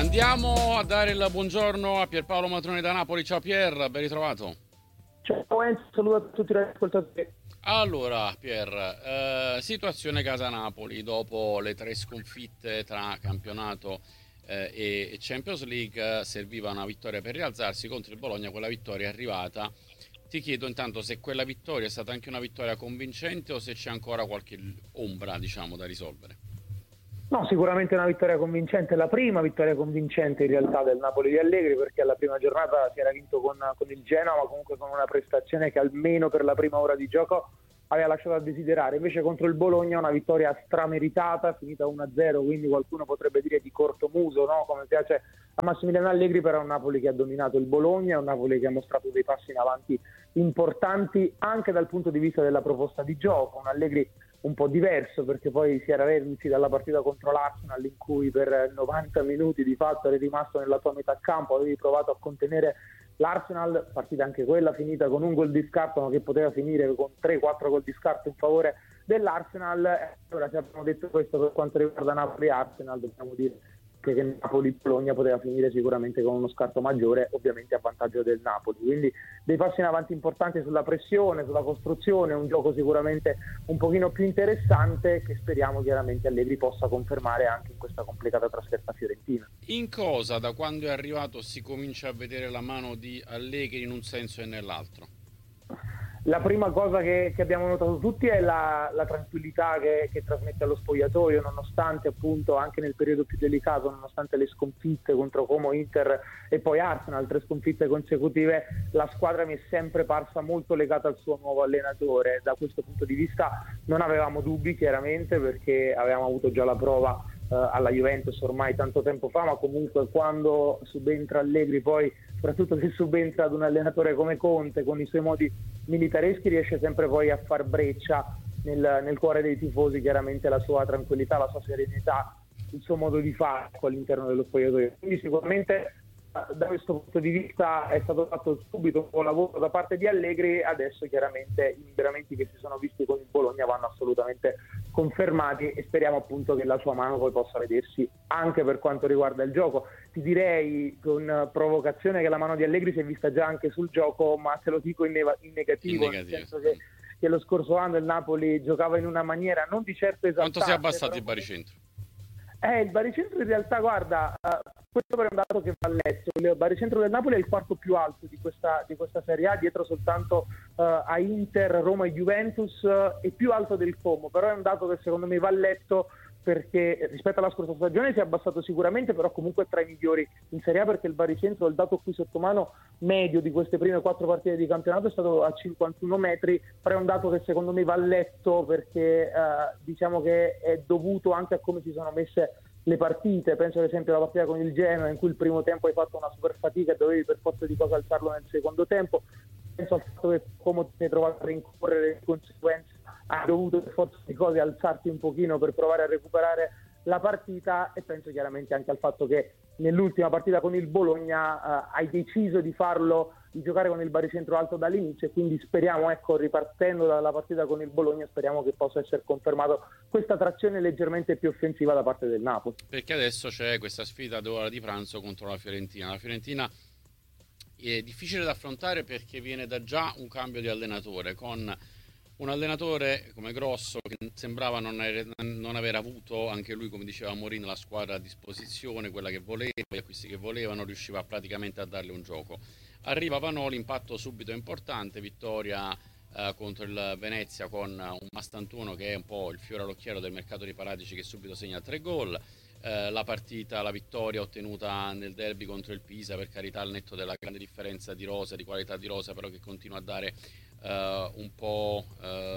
Andiamo a dare il buongiorno a Pierpaolo Matrone da Napoli. Ciao Pier, ben ritrovato. Ciao Enzo, saluto a tutti gli ascoltatori. Allora Pier, situazione casa Napoli dopo le 3 sconfitte tra campionato e Champions League. Serviva una vittoria per rialzarsi contro il Bologna. Quella vittoria è arrivata. Ti chiedo intanto se quella vittoria è stata anche una vittoria convincente o se c'è ancora qualche ombra, diciamo, da risolvere. No, sicuramente una vittoria convincente, la prima vittoria convincente in realtà del Napoli di Allegri, perché alla prima giornata si era vinto con il Genoa, ma comunque con una prestazione che almeno per la prima ora di gioco aveva lasciato a desiderare. Invece contro il Bologna una vittoria strameritata, finita 1-0, quindi qualcuno potrebbe dire di cortomuso, no? Come piace a Massimiliano Allegri, però è un Napoli che ha dominato il Bologna, è un Napoli che ha mostrato dei passi in avanti importanti anche dal punto di vista della proposta di gioco, un Allegri un po' diverso, perché poi si era reduci dalla partita contro l'Arsenal in cui per 90 minuti di fatto eri rimasto nella tua metà campo, avevi provato a contenere l'Arsenal, partita anche quella finita con un gol di scarto, ma che poteva finire con 3-4 gol di scarto in favore dell'Arsenal. Allora, se abbiamo detto questo per quanto riguarda Napoli e Arsenal, dobbiamo dire che Napoli-Bologna poteva finire sicuramente con uno scarto maggiore, ovviamente a vantaggio del Napoli. Quindi dei passi in avanti importanti sulla pressione, sulla costruzione, un gioco sicuramente un pochino più interessante che speriamo chiaramente Allegri possa confermare anche in questa complicata trasferta fiorentina. In cosa, da quando è arrivato, si comincia a vedere la mano di Allegri in un senso e nell'altro? La prima cosa che abbiamo notato tutti è la tranquillità che trasmette allo spogliatoio, nonostante appunto anche nel periodo più delicato, nonostante le sconfitte contro Como, Inter e poi Arsenal, 3 sconfitte consecutive, la squadra mi è sempre parsa molto legata al suo nuovo allenatore. Da questo punto di vista non avevamo dubbi chiaramente, perché avevamo avuto già la prova alla Juventus ormai tanto tempo fa, ma comunque quando subentra Allegri, poi soprattutto se subentra ad un allenatore come Conte con i suoi modi militareschi, riesce sempre poi a far breccia nel cuore dei tifosi, chiaramente la sua tranquillità, la sua serenità, il suo modo di fare all'interno dello spogliatoio. Quindi sicuramente da questo punto di vista è stato fatto subito un buon lavoro da parte di Allegri. Adesso chiaramente i miglioramenti che si sono visti con il Bologna vanno assolutamente confermati e speriamo appunto che la sua mano poi possa vedersi anche per quanto riguarda il gioco. Ti direi con provocazione che la mano di Allegri si è vista già anche sul gioco, ma te lo dico in negativo, nel senso che lo scorso anno il Napoli giocava in una maniera non di certo esaltante. Quanto si è abbassato il baricentro? Il baricentro in realtà, guarda, questo è un dato che va letto. Il baricentro del Napoli è il quarto più alto di questa Serie A, dietro soltanto a Inter, Roma e Juventus, e più alto del Como, però è un dato che secondo me va letto, perché rispetto alla scorsa stagione si è abbassato sicuramente, però comunque è tra i migliori in Serie A, perché il baricentro, il dato qui sotto mano medio di queste prime 4 partite di campionato, è stato a 51 metri, però è un dato che secondo me va letto, perché diciamo che è dovuto anche a come si sono messe le partite. Penso ad esempio alla partita con il Genoa, in cui il primo tempo hai fatto una super fatica e dovevi per forza di cosa alzarlo nel secondo tempo. Penso al fatto che come ti sei trovato a rincorrere, di conseguenza hai dovuto per forza di cose alzarti un pochino per provare a recuperare la partita, e penso chiaramente anche al fatto che nell'ultima partita con il Bologna hai deciso di farlo, di giocare con il baricentro alto dall'inizio, e quindi speriamo, ecco, ripartendo dalla partita con il Bologna, speriamo che possa essere confermato questa trazione leggermente più offensiva da parte del Napoli. Perché adesso c'è questa sfida ad ora di pranzo contro la Fiorentina. La Fiorentina è difficile da affrontare perché viene da già un cambio di allenatore, con un allenatore come Grosso che sembrava non aver avuto, anche lui come diceva Mourinho, la squadra a disposizione, quella che voleva, gli acquisti che voleva, non riusciva praticamente a darle un gioco. Arriva Vanoli, impatto subito importante, vittoria contro il Venezia con un Mastantuono che è un po' il fiore all'occhiello del mercato di Paratici, che subito segna 3 gol. La vittoria ottenuta nel derby contro il Pisa, per carità, al netto della grande differenza di rosa, di qualità di rosa, però che continua a dare un po'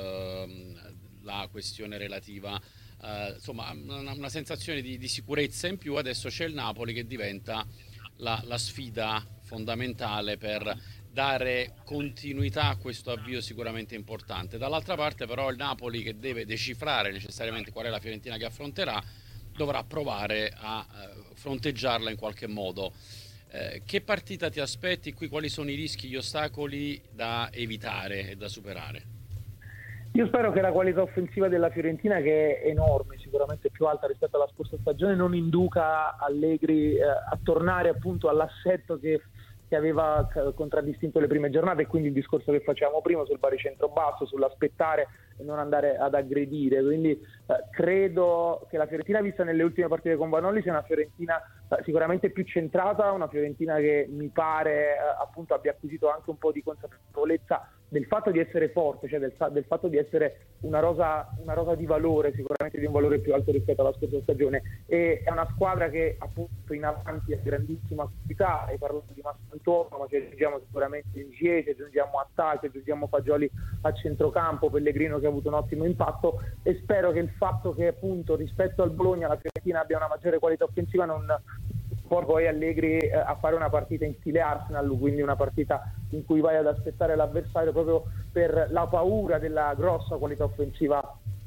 la questione relativa, insomma una sensazione di sicurezza in più. Adesso c'è il Napoli che diventa la sfida fondamentale per dare continuità a questo avvio sicuramente importante. Dall'altra parte però il Napoli, che deve decifrare necessariamente qual è la Fiorentina che affronterà, dovrà provare a fronteggiarla in qualche modo. Che partita ti aspetti qui? Quali sono i rischi, gli ostacoli da evitare e da superare? Io spero che la qualità offensiva della Fiorentina, che è enorme sicuramente più alta rispetto alla scorsa stagione, non induca Allegri a tornare appunto all'assetto che aveva contraddistinto le prime giornate, e quindi il discorso che facevamo prima sul baricentro basso, sull'aspettare e non andare ad aggredire. Quindi credo che la Fiorentina vista nelle ultime partite con Vanoli sia una Fiorentina sicuramente più centrata, una Fiorentina che mi pare appunto abbia acquisito anche un po' di consapevolezza del fatto di essere forte, cioè del fatto di essere una rosa di valore, sicuramente di un valore più alto rispetto alla scorsa stagione, e è una squadra che appunto in avanti ha grandissima qualità. Hai parlato di Massantuono, ma ci aggiungiamo sicuramente Ingie, ci aggiungiamo Attacchi, ci aggiungiamo Fagioli a centrocampo, Pellegrino che ha avuto un ottimo impatto, e spero che il fatto che appunto rispetto al Bologna la Fiorentina abbia una maggiore qualità offensiva non poi Allegri a fare una partita in stile Arsenal, quindi una partita in cui vai ad aspettare l'avversario proprio per la paura della grossa qualità offensiva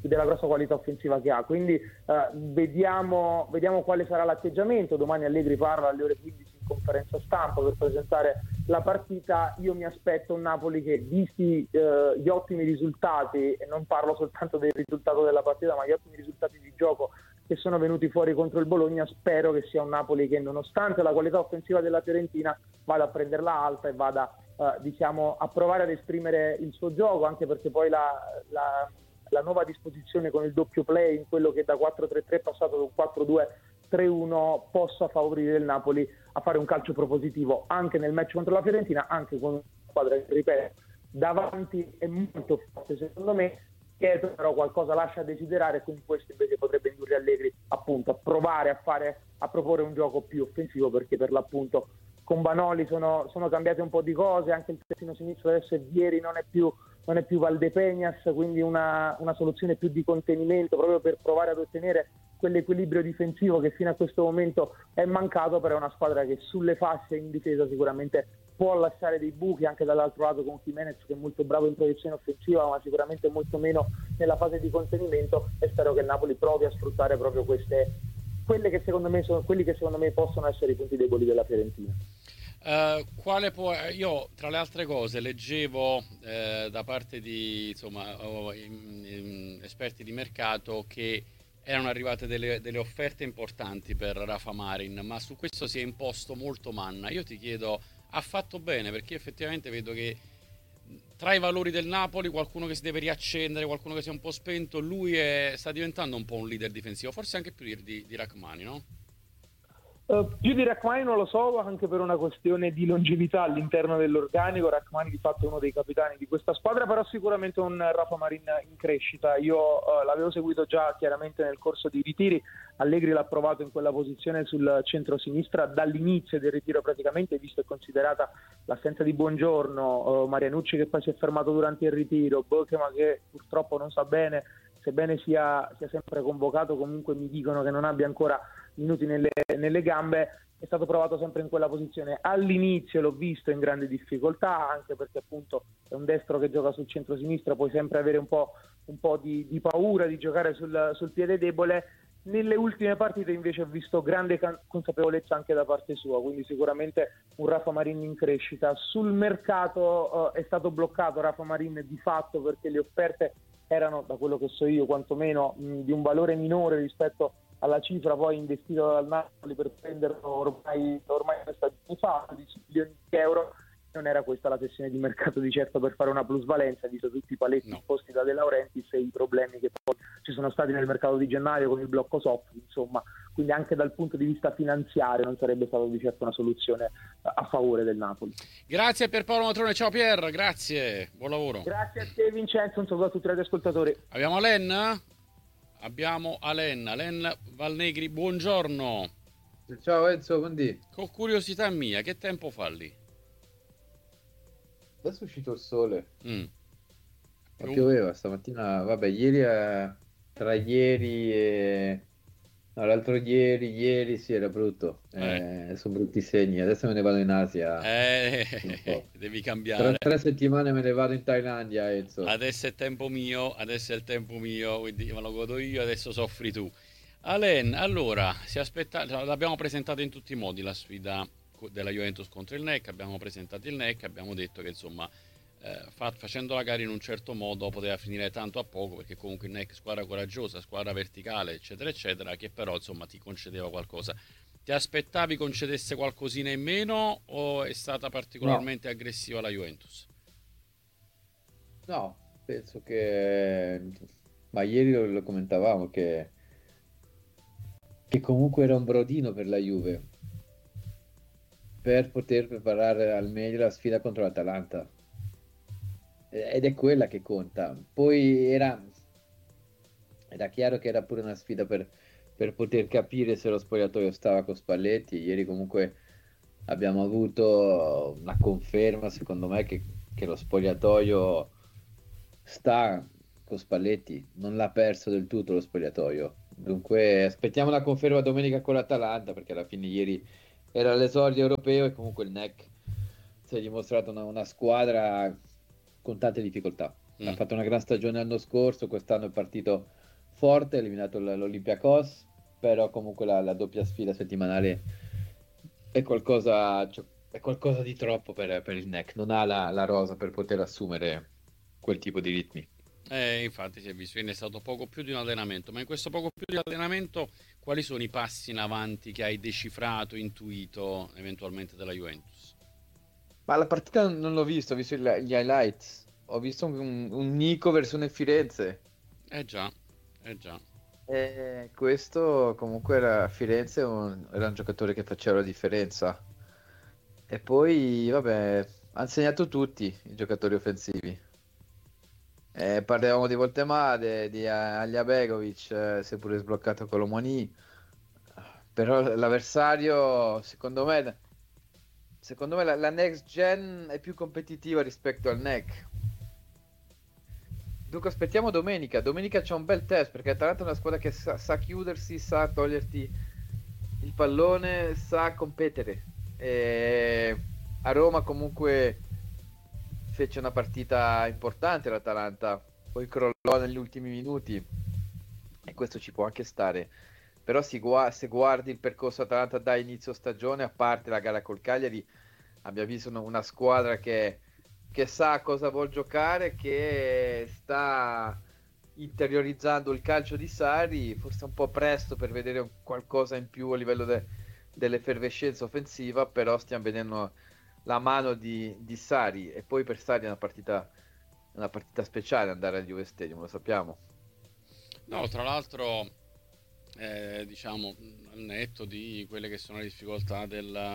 che ha. Quindi vediamo quale sarà l'atteggiamento. Domani Allegri parla alle ore 15 in conferenza stampa per presentare la partita. Io mi aspetto un Napoli che, visti gli ottimi risultati, e non parlo soltanto del risultato della partita ma gli ottimi risultati di gioco che sono venuti fuori contro il Bologna, spero che sia un Napoli che, nonostante la qualità offensiva della Fiorentina, vada a prenderla alta e vada a provare ad esprimere il suo gioco, anche perché poi la nuova disposizione con il doppio play, in quello che da 4-3-3 è passato da un 4-2-3-1, possa favorire il Napoli a fare un calcio propositivo anche nel match contro la Fiorentina, anche con una squadra che, ripeto, davanti è molto forte secondo me, dietro però qualcosa lascia a desiderare, e quindi questo invece potrebbe indurre Allegri appunto a provare a proporre un gioco più offensivo, perché per l'appunto con Vanoli sono cambiate un po' di cose, anche il terzino sinistro adesso è Vieri, non è più Valdepeñas, quindi una soluzione più di contenimento proprio per provare ad ottenere quell'equilibrio difensivo che fino a questo momento è mancato. Però è una squadra che sulle fasce in difesa sicuramente può lasciare dei buchi, anche dall'altro lato con Jimenez che è molto bravo in proiezione offensiva ma sicuramente molto meno nella fase di contenimento, e spero che il Napoli provi a sfruttare proprio quelli che secondo me possono essere i punti deboli della Fiorentina. Io tra le altre cose leggevo da parte di esperti di mercato che erano arrivate delle offerte importanti per Rafa Marin, ma su questo si è imposto molto Manna. Io ti chiedo, ha fatto bene? Perché effettivamente vedo che tra i valori del Napoli qualcuno che si deve riaccendere, qualcuno che si è un po' spento, lui sta diventando un po' un leader difensivo, forse anche più di Rachmani, no? Più di Rachmani non lo so, anche per una questione di longevità all'interno dell'organico. Rachmani di fatto è uno dei capitani di questa squadra, però sicuramente un Rafa Marin in crescita. Io l'avevo seguito già chiaramente nel corso dei ritiri. Allegri l'ha provato in quella posizione sul centro-sinistra dall'inizio del ritiro praticamente, visto e considerata l'assenza di Buongiorno, Marianucci che poi si è fermato durante il ritiro, Bokema che purtroppo non sa bene, sebbene sia sempre convocato, comunque mi dicono che non abbia ancora minuti nelle gambe. È stato provato sempre in quella posizione. All'inizio l'ho visto in grande difficoltà, anche perché appunto è un destro che gioca sul centro-sinistra, puoi sempre avere un po' di paura di giocare sul piede debole. Nelle ultime partite invece ho visto grande consapevolezza anche da parte sua, quindi sicuramente un Rafa Marin in crescita. Sul mercato è stato bloccato Rafa Marin di fatto perché le offerte erano, da quello che so io quantomeno, di un valore minore rispetto alla cifra poi investita dal Napoli per prenderlo ormai 2 stagioni fa, 10 milioni di euro. Non era questa la sessione di mercato di certo per fare una plusvalenza, visto tutti i paletti posti da De Laurentiis e i problemi che poi ci sono stati nel mercato di gennaio con il blocco soft, insomma. Quindi anche dal punto di vista finanziario non sarebbe stata di certo una soluzione a favore del Napoli. Grazie per Paolo Matrone, ciao Pier, grazie, buon lavoro. Grazie a te Vincenzo, un saluto a tutti gli ascoltatori. Abbiamo Alen Valnegri, buongiorno. Ciao Enzo, buondì. Con curiosità mia, che tempo fa lì? Adesso è uscito il sole. Ma Più- pioveva stamattina. Vabbè, ieri tra ieri e no, l'altro ieri sì, era brutto. Sono brutti segni. Adesso me ne vado in Asia un po'. Devi Tra cambiare. 3 settimane me ne vado in Thailandia, Enzo. Adesso è il tempo mio, quindi me lo godo io, adesso soffri tu. Alen, allora, l'abbiamo presentato in tutti i modi la sfida della Juventus contro il NEC, abbiamo presentato il NEC, abbiamo detto che insomma facendo la gara in un certo modo poteva finire tanto a poco, perché comunque il NEC squadra coraggiosa, squadra verticale, eccetera eccetera, che però insomma ti concedeva qualcosa. Ti aspettavi concedesse qualcosina in meno o è stata No, particolarmente aggressiva la Juventus? no, penso che... Ma ieri lo commentavamo che comunque era un brodino per la Juve per poter preparare al meglio la sfida contro l'Atalanta. Ed è quella che conta. Poi era chiaro che era pure una sfida per poter capire se lo spogliatoio stava con Spalletti. Ieri comunque abbiamo avuto una conferma, secondo me, che lo spogliatoio sta con Spalletti, non l'ha perso del tutto lo spogliatoio. Dunque aspettiamo la conferma domenica con l'Atalanta, perché alla fine ieri era l'esordio europeo e comunque il NEC si è dimostrato una squadra con tante difficoltà. Ha Mm. fatto una gran stagione l'anno scorso, quest'anno è partito forte, ha eliminato l'Olympiacos, però comunque la doppia sfida settimanale è qualcosa, cioè, è qualcosa di troppo per il NEC, non ha la rosa per poter assumere quel tipo di ritmi. Infatti si è visto, quindi è stato poco più di un allenamento, ma in questo poco più di allenamento quali sono i passi in avanti che hai decifrato, intuito eventualmente della Juventus? Ma la partita non l'ho visto, ho visto gli highlights. Ho visto un Nico versione Firenze. Eh già, eh già. E questo comunque era Firenze, era un giocatore che faceva la differenza. E poi, vabbè, hanno segnato tutti i giocatori offensivi. Parlavamo di Voltemade, di Aljabegovic, si è pure sbloccato Colomoni. Però l'avversario, secondo me la next gen è più competitiva rispetto al NEC. Dunque aspettiamo domenica. Domenica c'è un bel test perché Atalanta è una squadra che sa chiudersi, sa toglierti il pallone, sa competere. E a Roma comunque fece una partita importante l'Atalanta, poi crollò negli ultimi minuti e questo ci può anche stare. Però se guardi il percorso Atalanta da inizio stagione, a parte la gara col Cagliari, abbiamo visto una squadra che sa cosa vuol giocare, che sta interiorizzando il calcio di Sarri, forse un po' presto per vedere qualcosa in più a livello dell'effervescenza offensiva, però stiamo vedendo la mano di Sarri e poi per Sarri è una partita speciale andare al Juve Stadium, lo sappiamo. No, tra l'altro, diciamo, al netto di quelle che sono le difficoltà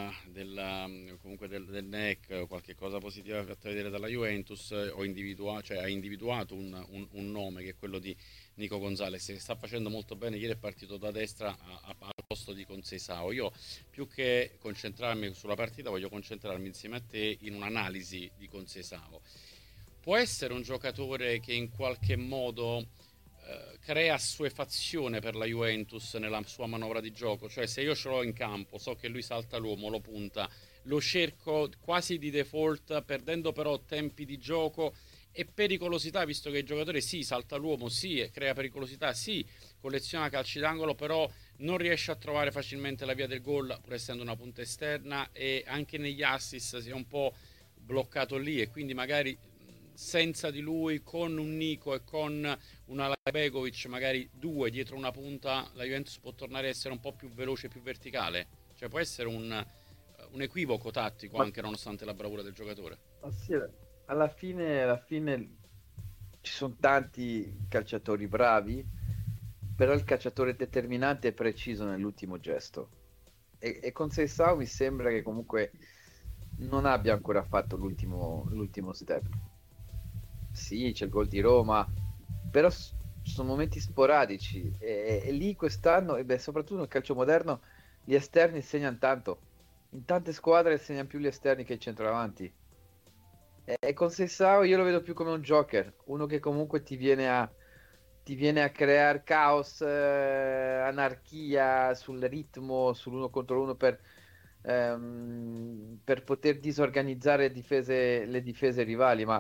comunque del NEC, qualche cosa positiva fatta vedere dalla Juventus, cioè, ha individuato un nome che è quello di Nico Gonzalez, che sta facendo molto bene. Ieri è partito da destra al posto di Conceição. Io, più che concentrarmi sulla partita, voglio concentrarmi insieme a te in un'analisi di Conceição. Può essere un giocatore che in qualche modo crea assuefazione per la Juventus nella sua manovra di gioco, cioè se io ce l'ho in campo, so che lui salta l'uomo, lo punta, lo cerco quasi di default, perdendo però tempi di gioco e pericolosità, visto che il giocatore sì, salta l'uomo, sì, crea pericolosità, sì, colleziona calci d'angolo, però non riesce a trovare facilmente la via del gol, pur essendo una punta esterna, e anche negli assist si è un po' bloccato lì, e quindi magari senza di lui, con un Nico e con un Alabejkovic, magari due dietro una punta, la Juventus può tornare a essere un po' più veloce, più verticale. Cioè può essere un equivoco tattico, Ma, anche nonostante la bravura del giocatore. ma sì, alla fine ci sono tanti calciatori bravi, però il calciatore determinante è preciso nell'ultimo gesto. E con Seisao mi sembra che comunque non abbia ancora fatto l'ultimo step. Sì, c'è il gol di Roma, però sono momenti sporadici e lì quest'anno, e beh, soprattutto nel calcio moderno, gli esterni segnano tanto. In tante squadre segnano più gli esterni che i centravanti. E con Sessao io lo vedo più come un Joker, uno che comunque ti viene a creare caos, anarchia sul ritmo, sull'uno contro uno per poter disorganizzare le difese rivali, ma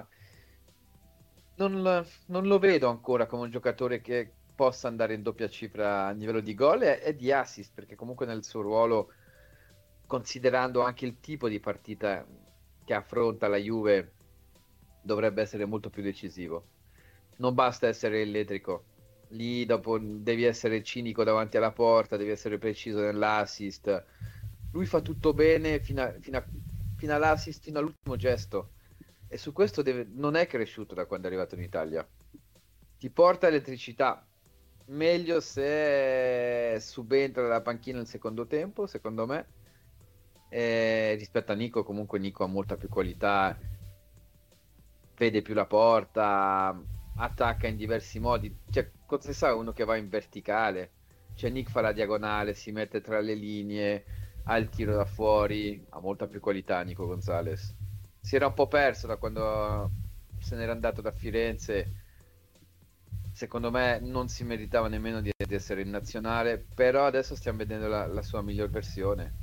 non lo vedo ancora come un giocatore che possa andare in doppia cifra a livello di gol e di assist, perché comunque nel suo ruolo, considerando anche il tipo di partita che affronta la Juve, dovrebbe essere molto più decisivo. Non basta essere elettrico, lì dopo devi essere cinico davanti alla porta, devi essere preciso nell'assist. Lui fa tutto bene fino all'assist, fino all'ultimo gesto, e su questo non è cresciuto da quando è arrivato in Italia. Ti porta elettricità, meglio se subentra dalla panchina nel secondo tempo, secondo me. Rispetto a Nico, comunque Nico ha molta più qualità, vede più la porta, attacca in diversi modi. Cioè, Cozzessa è uno che va in verticale, cioè Nick fa la diagonale, si mette tra le linee, ha il tiro da fuori, ha molta più qualità Nico Gonzalez. Si era un po' perso da quando se n'era andato da Firenze. Secondo me non si meritava nemmeno di essere in nazionale, però adesso stiamo vedendo la sua miglior versione.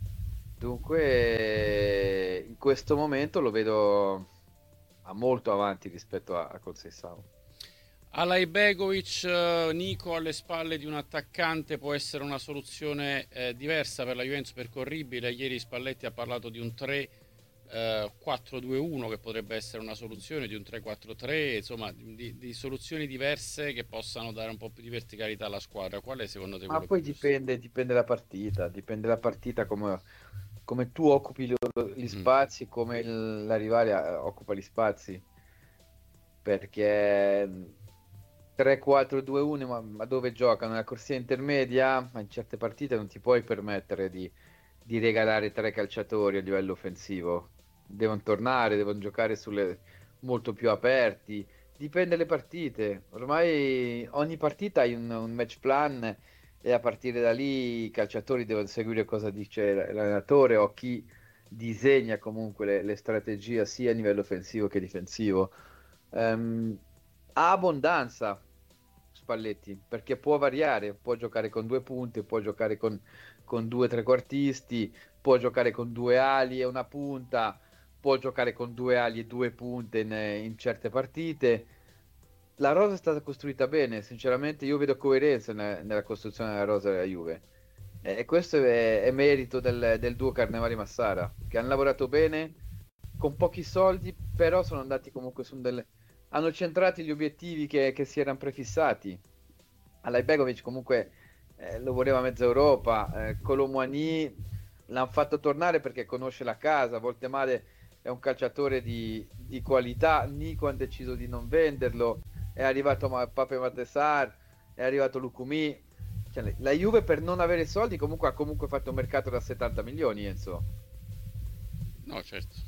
Dunque, in questo momento lo vedo a molto avanti rispetto a Colsesao. Alaibegovic, Nico alle spalle di un attaccante può essere una soluzione diversa per la Juventus, percorribile. Ieri Spalletti ha parlato di un 3-4-2-1 che potrebbe essere una soluzione, di un 3-4-3, insomma di soluzioni diverse che possano dare un po' più di verticalità alla squadra. Qual è secondo te Ma quello poi più giusto? dipende la partita come tu occupi gli spazi, come la rivale occupa gli spazi, perché 3-4-2-1, ma dove giocano? Nella corsia intermedia, ma in certe partite non ti puoi permettere di regalare tre calciatori a livello offensivo. Devono tornare, devono giocare molto più aperti. Dipende dalle partite. Ormai ogni partita hai un match plan, e a partire da lì i calciatori devono seguire cosa dice l'allenatore o chi disegna comunque le strategie sia a livello offensivo che difensivo. Ha abbondanza Spalletti, perché può variare, può giocare con due punte, può giocare con due trequartisti, può giocare con due ali e una punta, può giocare con due ali e due punte in certe partite. La rosa è stata costruita bene, sinceramente io vedo coerenza nella costruzione della rosa della Juve. E questo è merito del duo Carnevali-Massara, che hanno lavorato bene, con pochi soldi, però sono andati comunque hanno centrati gli obiettivi che si erano prefissati. Alaibegovic comunque lo voleva mezza Europa, Kolo Muani l'hanno fatto tornare perché conosce la casa, a volte male è un calciatore di qualità. Nico hanno deciso di non venderlo, è arrivato Pape Matessar, è arrivato Lucumi. Cioè, la Juve per non avere soldi comunque ha comunque fatto un mercato da 70 milioni, Enzo. No, certo.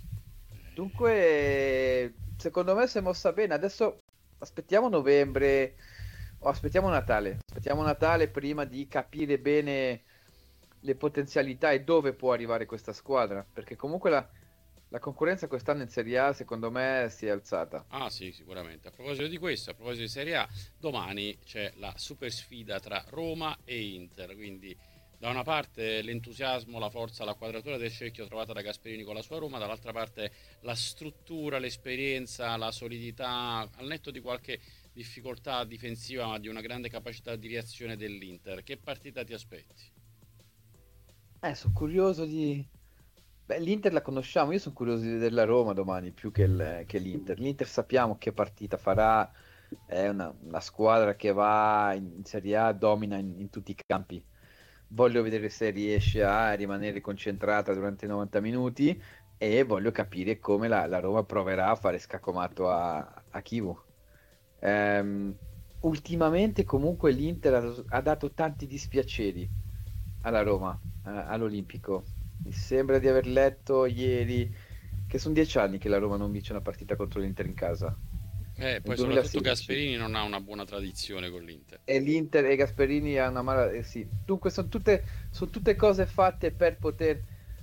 Dunque, secondo me si è mossa bene. Adesso aspettiamo novembre o aspettiamo Natale. Aspettiamo Natale prima di capire bene le potenzialità e dove può arrivare questa squadra. Perché comunque la concorrenza quest'anno in Serie A, secondo me, si è alzata. Ah sì, sicuramente. A proposito di questo, a proposito di Serie A, domani c'è la super sfida tra Roma e Inter, quindi da una parte l'entusiasmo, la forza, la quadratura del cerchio trovata da Gasperini con la sua Roma, dall'altra parte la struttura, l'esperienza, la solidità, al netto di qualche difficoltà difensiva, ma di una grande capacità di reazione dell'Inter. Che partita ti aspetti? Sono curioso di... Beh, l'Inter la conosciamo, io sono curioso di vedere la Roma domani più che l'Inter. L'Inter sappiamo che partita farà, è una squadra che va in Serie A, domina in tutti i campi. Voglio vedere se riesce a rimanere concentrata durante i 90 minuti, e voglio capire come la Roma proverà a fare scaccomato a Chivu. Ehm, Ultimamente comunque l'Inter ha dato tanti dispiaceri alla Roma, all'Olimpico. Mi sembra di aver letto ieri che sono 10 anni che la Roma non vince una partita contro l'Inter in casa. Nel Poi soprattutto 2016. Gasperini non ha una buona tradizione con l'Inter. E l'Inter e Gasperini ha una mala... sì. Dunque sono tutte cose fatte per poter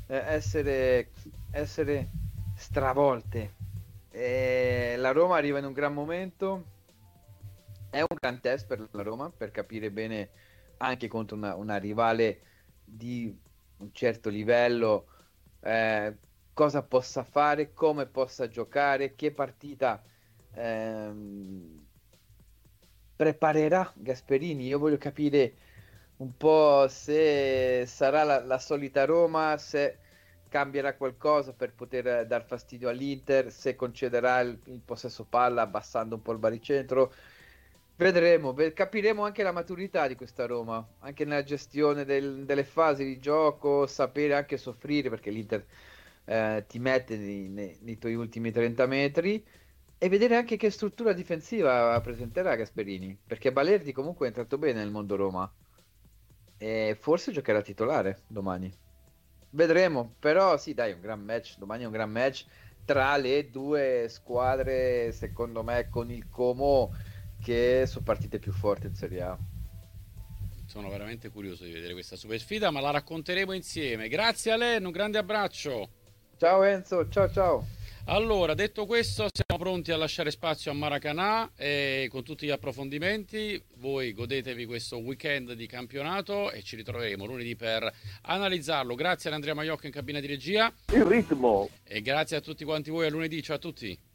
essere stravolte. E la Roma arriva in un gran momento. È un gran test per la Roma per capire bene anche contro una rivale di un certo livello, cosa possa fare, come possa giocare, che partita ehm, preparerà Gasperini. Io voglio capire un po' se sarà la solita Roma, se cambierà qualcosa per poter dar fastidio all'Inter, se concederà il possesso palla abbassando un po' il baricentro. Vedremo, capiremo anche la maturità di questa Roma, anche nella gestione delle fasi di gioco, sapere anche soffrire, perché l'Inter ti mette nei tuoi ultimi 30 metri, e vedere anche che struttura difensiva presenterà Gasperini, perché Balerdi comunque è entrato bene nel mondo Roma e forse giocherà titolare domani. Vedremo, però sì, dai, un gran match, domani è un gran match tra le due squadre, secondo me, con il Como, che sono partite più forti in Serie A. Sono veramente curioso di vedere questa super sfida, ma la racconteremo insieme. Grazie a lei, un grande abbraccio. Ciao Enzo, ciao ciao. Allora, detto questo, siamo pronti a lasciare spazio a Maracanã e con tutti gli approfondimenti. Voi godetevi questo weekend di campionato e ci ritroveremo lunedì per analizzarlo. Grazie ad Andrea Maiocco in cabina di regia. Il ritmo. E grazie a tutti quanti voi a lunedì. Ciao a tutti.